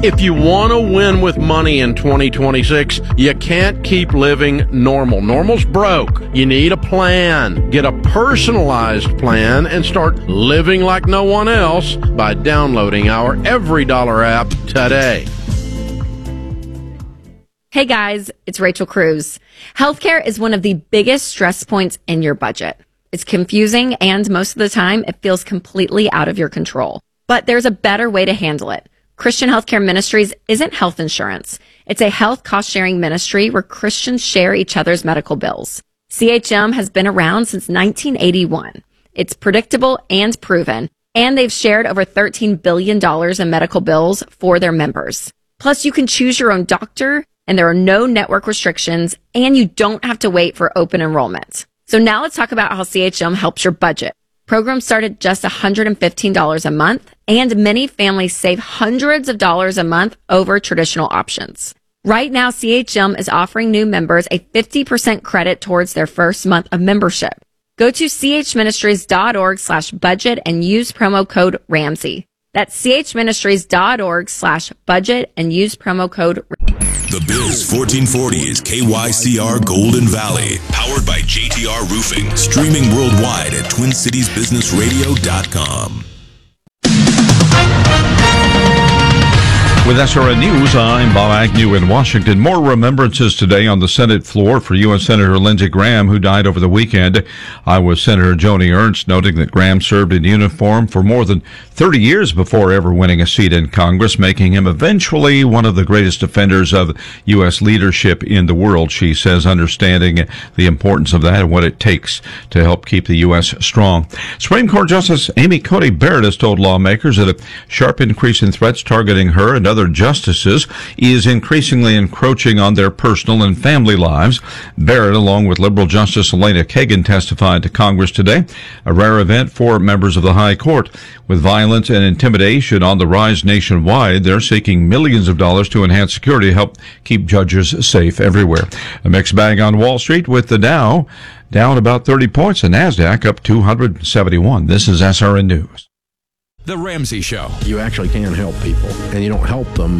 If you want to win with money in 2026, you can't keep living normal. Normal's broke. You need a plan. Get a personalized plan and start living like no one else by downloading our EveryDollar app today. Hey guys, it's Rachel Cruz. Healthcare is one of the biggest stress points in your budget. It's confusing and most of the time it feels completely out of your control. But there's a better way to handle it. Christian Healthcare Ministries isn't health insurance. It's a health cost-sharing ministry where Christians share each other's medical bills. CHM has been around since 1981. It's predictable and proven, and they've shared over $13 billion in medical bills for their members. Plus, you can choose your own doctor, and there are no network restrictions, and you don't have to wait for open enrollment. So now let's talk about how CHM helps your budget. Programs start at just $115 a month, and many families save hundreds of dollars a month over traditional options. Right now, CHM is offering new members a 50% credit towards their first month of membership. Go to chministries.org/budget and use promo code Ramsey. That's chministries.org/budget and use promo code Ramsey. The Biz 1440 is KYCR Golden Valley, powered by JTR Roofing, streaming worldwide at TwinCitiesBusinessRadio.com. With SRN News, I'm Bob Agnew in Washington. More remembrances today on the Senate floor for U.S. Senator Lindsey Graham, who died over the weekend. Iowa Senator Joni Ernst noting that Graham served in uniform for more than 30 years before ever winning a seat in Congress, making him eventually one of the greatest defenders of U.S. leadership in the world. She says understanding the importance of that and what it takes to help keep the U.S. strong. Supreme Court Justice Amy Coney Barrett has told lawmakers that a sharp increase in threats targeting her and other justices is increasingly encroaching on their personal and family lives. Barrett, along with liberal Justice Elena Kagan, testified to Congress today, a rare event for members of the High Court. With violence and intimidation on the rise nationwide, they're seeking millions of dollars to enhance security to help keep judges safe everywhere. A mixed bag on Wall Street, with the Dow down about 30 points, the NASDAQ up 271. This is SRN News. The Ramsey Show. You actually can help people, and you don't help them